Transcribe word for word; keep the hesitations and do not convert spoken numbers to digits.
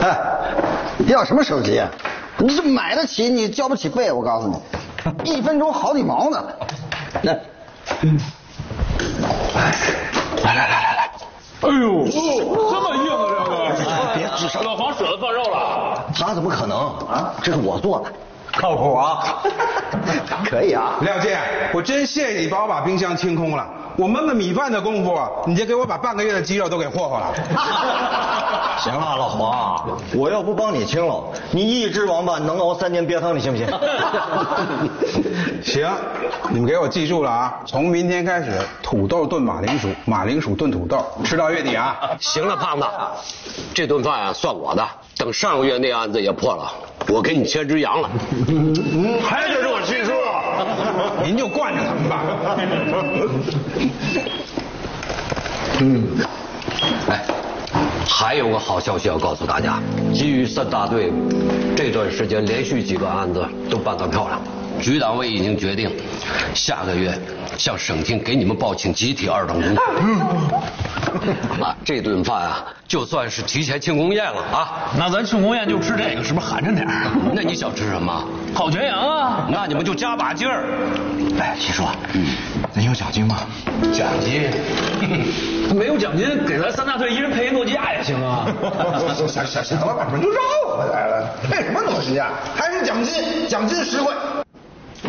哎，要什么手机啊？你是买得起，你交不起费。我告诉你，一分钟好几毛呢。来，来来来来来。 哎呦，这么硬啊这个！ 别吱声， 老黄舍得放肉了？ 他怎么可能啊？这是我做的。 靠谱啊！ 可以啊， 廖健，我真谢谢你帮我把冰箱清空了。我焖个米饭的功夫，你就给我把半个月的鸡肉都给霍霍了。 行了，老黄，我要不帮你清了，你一只王八能熬三年鳖汤，你信不信？ 行，你们给我记住了啊！从明天开始，土豆炖马铃薯，马铃薯炖土豆，吃到月底啊！ 行了，胖子，这顿饭啊算我的。等上个月那案子也破了，我给你切只羊了。 嗯，还得是我亲叔， 您就惯着他们吧。 嗯，哎，还有个好消息要告诉大家，基于三大队这段时间连续几个案子都办得漂亮，局党委已经决定，下个月向省厅给你们报请集体二等功。啊，这顿饭啊，就算是提前庆功宴了啊！ 那咱庆功宴就吃这个，是不是寒碜点？ 那你想吃什么？ 烤全羊啊！ 那你们就加把劲儿。 哎，七叔，嗯，咱有奖金吗？ 奖金？没有奖金，给咱三大队一人配一诺基亚也行啊！ 行行行了，把门就绕回来了，配什么诺基亚？还是奖金，奖金实惠。